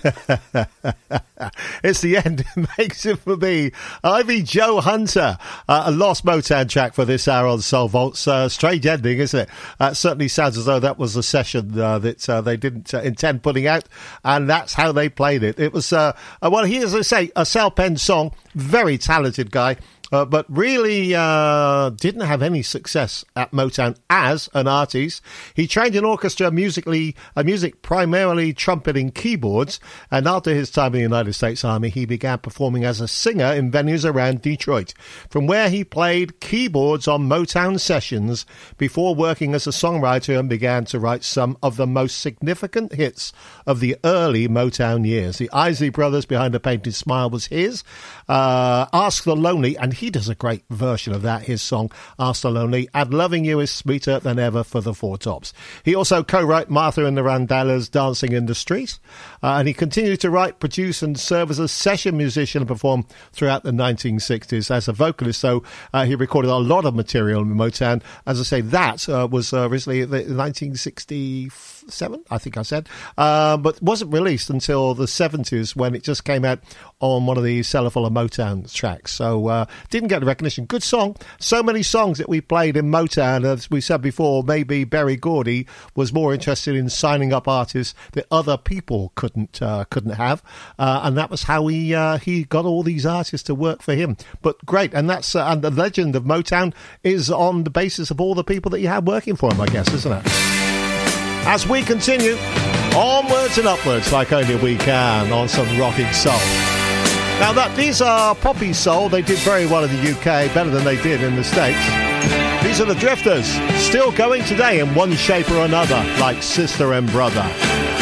It's the end. It makes it for me. Ivy Joe Hunter, a lost Motown track for this hour on Soul Vaults. Strange ending, isn't it? Certainly sounds as though that was a session that they didn't intend putting out, and that's how they played it. It was, well, he, as I say, a Sal Penn song. Very talented guy. But really didn't have any success at Motown as an artist. He trained in orchestra music primarily trumpeting keyboards, and after his time in the United States Army, he began performing as a singer in venues around Detroit, from where he played keyboards on Motown sessions before working as a songwriter and began to write some of the most significant hits of the early Motown years. The Isley Brothers, Behind a Painted Smile, was his. Ask the Lonely, and he does a great version of that, his song, Ask the Lonely, and Loving You is Sweeter Than Ever for the Four Tops. He also co-wrote Martha and the Vandellas, Dancing in the Street, and he continued to write, produce and serve as a session musician and perform throughout the 1960s. As a vocalist, though, he recorded a lot of material in Motown. As I say, that was originally 1967, I think I said, but wasn't released until the 70s when it just came out on one of the Cellarful of Motown tracks. So didn't get the recognition. Good song. So many songs that we played in Motown. As we said before, maybe Berry Gordy was more interested in signing up artists that other people couldn't have, and that was how he got all these artists to work for him. But great, and that's and the legend of Motown is on the basis of all the people that you had working for him, I guess, isn't it? As we continue onwards and upwards like only we can on some rocking soul. Now, these are poppy soul. They did very well in the UK, better than they did in the States. These are the Drifters, still going today in one shape or another, like sister and brother.